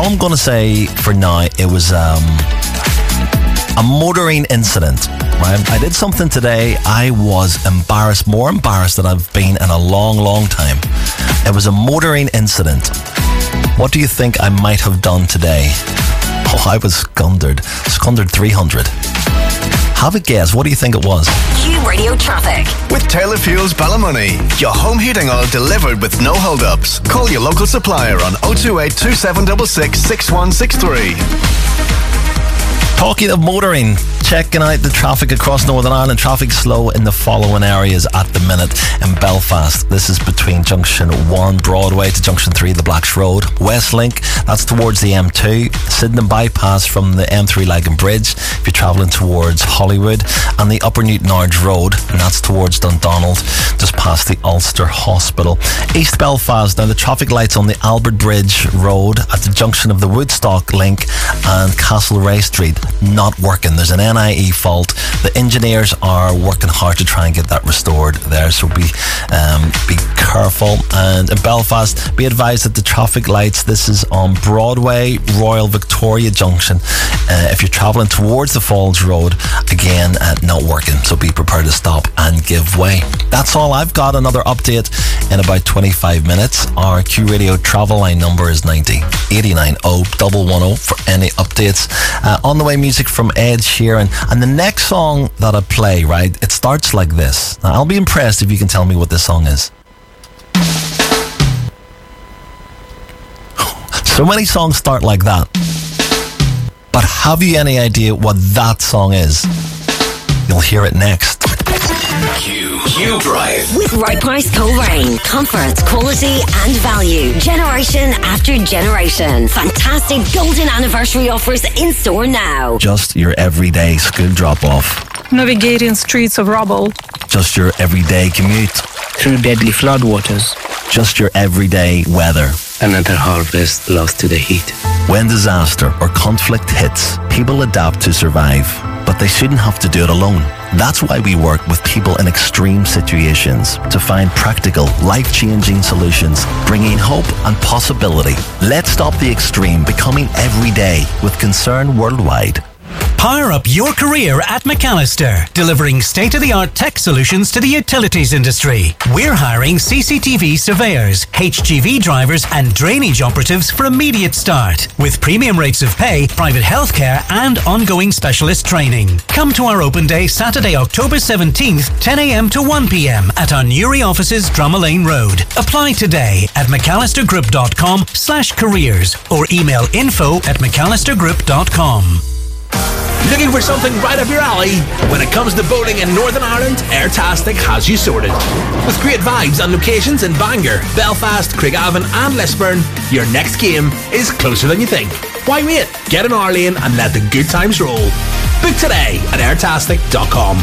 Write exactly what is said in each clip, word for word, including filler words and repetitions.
I'm going to say for now, it was um, a motoring incident. Right? I did something today. I was embarrassed, more embarrassed than I've been in a long, long time. It was a motoring incident. What do you think I might have done today? Oh, I was scundered. Scundered three hundred. Have a guess. What do you think it was? Q Radio Traffic. With Taylor Fuels Ballymoney. Your home heating oil delivered with no hold-ups. Call your local supplier on oh two eight, two seven six six, six one six three. Talking of motoring, checking out the traffic across Northern Ireland. Traffic slow in the following areas at the minute. In Belfast, this is between Junction one Broadway to Junction three the Blacks Road. Westlink, that's towards the M two. Sydenham Bypass from the M three Lagan Bridge if you're travelling towards Hollywood. And the Upper Newton Ards Road, and that's towards Dundonald, just past the Ulster Hospital. East Belfast, now the traffic lights on the Albert Bridge Road at the junction of the Woodstock Link and Castlereagh Street not working. There's an N I E fault. The engineers are working hard to try and get that restored there, so be um, be careful. And in Belfast, be advised that the traffic lights, this is on Broadway, Royal Victoria Junction. Uh, if you're travelling towards the Falls Road, again, uh, not working, so be prepared to stop and give way. That's all I've got. Another update in about twenty-five minutes. Our Q Radio travel line number is ninety, eighty-nine, oh, one one oh for any updates. Uh, on the way, music from Ed Sheeran. And the next song that I play, right, it starts like this. Now, I'll be impressed if you can tell me what this song is. So many songs start like that. But have you any idea what that song is? You'll hear it next. Q, Q Drive. With Right Price Coleraine. Comfort, quality and value. Generation after generation. Fantastic golden anniversary offers in store now. Just your everyday school drop-off. Navigating streets of rubble. Just your everyday commute. Through deadly floodwaters. Just your everyday weather. Another harvest lost to the heat. When disaster or conflict hits, people adapt to survive. But they shouldn't have to do it alone. That's why we work with people in extreme situations to find practical, life-changing solutions, bringing hope and possibility. Let's stop the extreme becoming everyday with Concern Worldwide. Power up your career at McAllister, delivering state-of-the-art tech solutions to the utilities industry. We're hiring C C T V surveyors, H G V drivers and drainage operatives for immediate start, with premium rates of pay, private healthcare and ongoing specialist training. Come to our open day Saturday, October seventeenth, ten a.m. to one p.m. at our Newry offices, Drumalane Road. Apply today at mcallistergroup.com slash careers or email info at mcallistergroup dot com. Looking for something right up your alley? When it comes to boating in Northern Ireland, Airtastic has you sorted. With great vibes and locations in Bangor, Belfast, Craigavon and Lisburn, your next game is closer than you think. Why wait? Get in our lane and let the good times roll. Book today at airtastic dot com.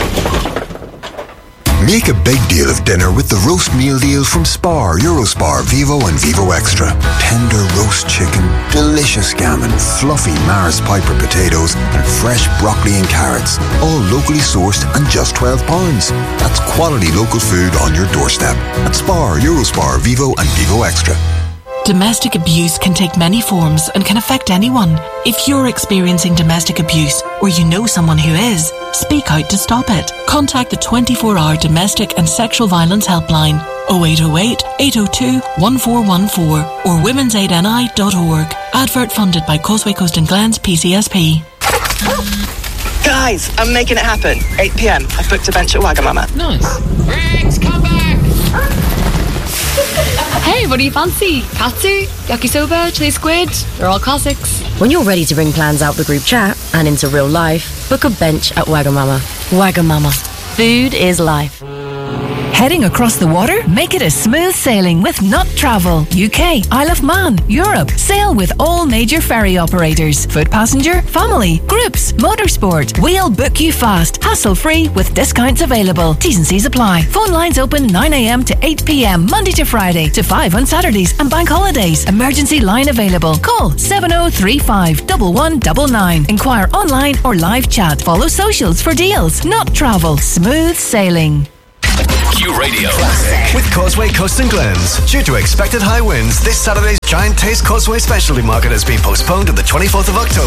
Make a big deal of dinner with the roast meal deal from Spar, Eurospar, Vivo and Vivo Extra. Tender roast chicken, delicious gammon, fluffy Mars Piper potatoes and fresh broccoli and carrots. All locally sourced and just twelve pounds. That's quality local food on your doorstep. At Spar, Eurospar, Vivo and Vivo Extra. Domestic abuse can take many forms and can affect anyone. If you're experiencing domestic abuse or you know someone who is, speak out to stop it. Contact the twenty-four hour Domestic and Sexual Violence Helpline oh eight oh eight, eight oh two, one four one four or womens aid n i dot org. Advert funded by Causeway Coast and Glens P C S P. Guys, I'm making it happen. eight p.m. I've booked a bench at Wagamama. Nice. Riggs, come back! Hey, what do you fancy? Katsu, yakisoba, chili squid? They're all classics. When you're ready to bring plans out the group chat and into real life, book a bench at Wagamama. Wagamama. Food is life. Heading across the water? Make it a smooth sailing with Not Travel. U K, Isle of Man, Europe. Sail with all major ferry operators. Foot passenger, family, groups, motorsport. We'll book you fast, hassle-free with discounts available. T's and C's apply. Phone lines open nine a.m. to eight p.m. Monday to Friday to five on Saturdays and bank holidays. Emergency line available. Call seven oh three five, one one nine nine. Inquire online or live chat. Follow socials for deals. Not Travel. Smooth sailing. Q Radio. Classic. With Causeway Coast and Glens. Due to expected high winds, this Saturday's Giant Taste Causeway Specialty Market has been postponed to the twenty-fourth of October.